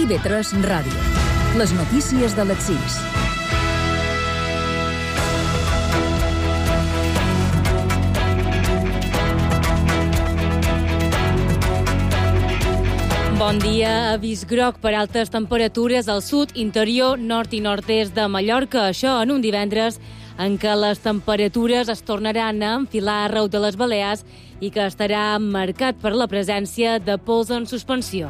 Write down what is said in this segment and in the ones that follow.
IB3 Ràdio. Les notícies de les 6. Bon dia. Avís groc per altes temperatures al sud, interior, nord i nord-est de Mallorca. Això en un divendres en què les temperatures es tornaran a enfilar arreu de les Balears i que estarà marcat per la presència de pols en suspensió.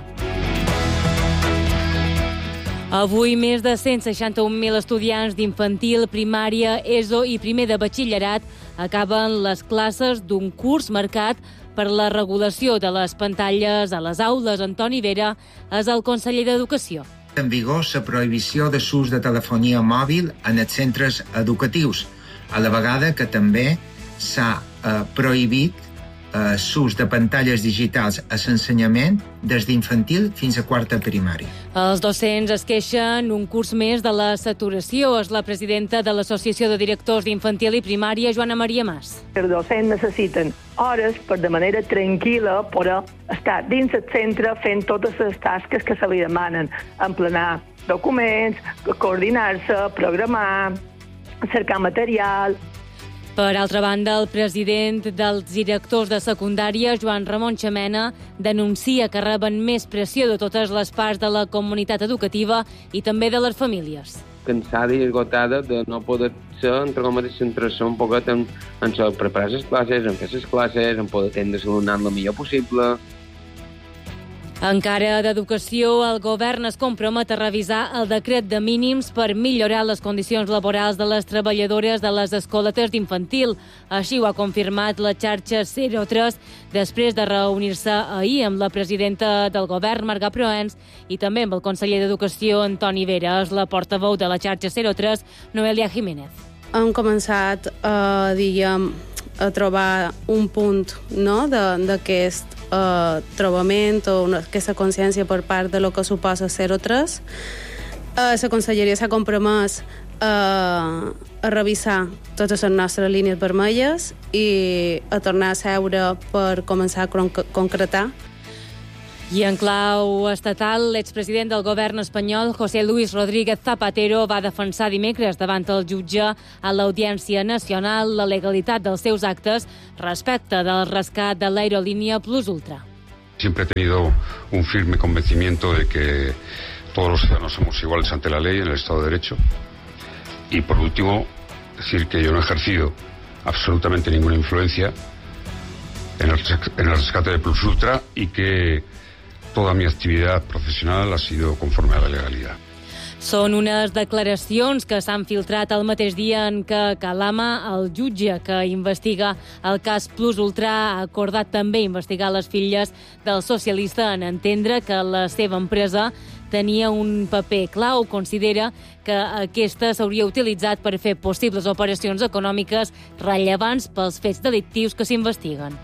Avui, més de 161.000 estudiants d'infantil, primària, ESO i primer de batxillerat acaben les classes d'un curs marcat per la regulació de les pantalles a les aules. Antoni Vera és el conseller d'Educació. En vigor la prohibició de l'ús de telefonia mòbil en els centres educatius, a la vegada que també s'ha prohibit l'ús de pantalles digitals a l'ensenyament des d'infantil fins a quarta primària. Els docents es queixen un curs més de la saturació. És la presidenta de l'Associació de Directors d'Infantil i Primària, Joana Maria Mas. Els docents necessiten hores per de manera tranquil·la poder estar dins el centre fent totes les tasques que se li demanen, emplenar documents, coordinar-se, programar, cercar material. Per altra banda, el president dels directors de secundària, Joan Ramon Xamena, denuncia que reben més pressió de totes les parts de la comunitat educativa i també de les famílies. Cansada i esgotada de no poder ser, entre cometes, centrar-se un poquet en preparar les classes, en fer les classes, en poder atendre l'alumnat el millor possible. Encara d'Educació, el govern es compromet a revisar el decret de mínims per millorar les condicions laborals de les treballadores de les escoletes d'infantil. Així ho ha confirmat la xarxa 03 després de reunir-se ahir amb la presidenta del govern, Marga Proens, i també amb el conseller d'Educació, Antoni Vera. És la portaveu de la xarxa 03, Noelia Jiménez. Hem començat a trobar un punt, no?, d'aquest trobament o aquesta consciència per part de lo que suposa 03. La Conselleria s'ha compromès a revisar totes les nostres línies vermelles i a tornar a seure per començar a concretar. I en clau estatal, l'expresident del govern espanyol, José Luis Rodríguez Zapatero, va defensar dimecres davant el jutge a l'Audiència Nacional la legalitat dels seus actes respecte del rescat de l'aerolínea Plus Ultra. Siempre he tenido un firme convencimiento de que todos los ciudadanos somos iguales ante la ley en el Estado de Derecho. Y por último, decir que yo no he ejercido absolutamente ninguna influencia en el rescate de Plus Ultra y que toda mi actividad profesional ha sido conforme a la legalidad. Són unes declaracions que s'han filtrat el mateix dia en què Calama, el jutge que investiga el cas Plus Ultra, ha acordat també investigar les filles del socialista en entendre que la seva empresa tenia un paper clau. Considera que aquesta s'hauria utilitzat per fer possibles operacions econòmiques rellevants pels fets delictius que s'investiguen.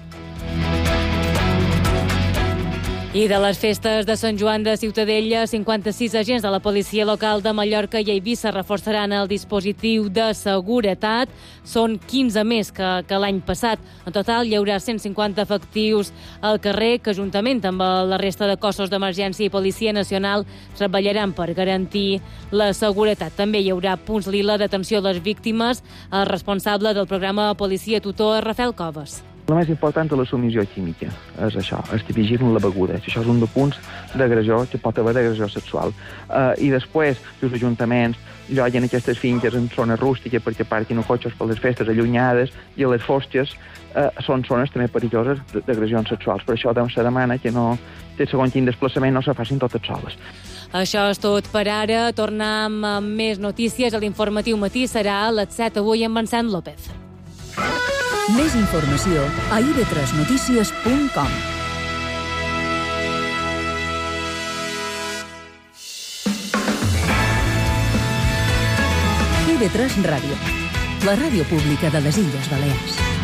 I de les festes de Sant Joan de Ciutadella, 56 agents de la policia local de Mallorca i Eivissa reforçaran el dispositiu de seguretat. Són 15 més que l'any passat. En total hi haurà 150 efectius al carrer que, juntament amb la resta de cossos d'emergència i Policia Nacional, treballaran per garantir la seguretat. També hi haurà punts lila d'atenció a les víctimes. El responsable del programa Policia Tutor és Rafael Coves. La més important és la submissió química, és això, és dirigir-me la beguda. Això és un dels punts d'agressió, que pot haver d'agressió sexual. I després, els ajuntaments lloguen aquestes finques en zones rústiques perquè parquin cotxes per les festes allunyades i a les fosques són zones també perilloses d'agressions sexuals. Per això se demana que no, segons quin desplaçament, no se facin totes soles. Això és tot per ara. Tornem amb més notícies. L'informatiu matí serà a les 7 avui amb Vincent López. Més informació a ib3notícies.com. IB3 Ràdio, la ràdio pública de les Illes Balears.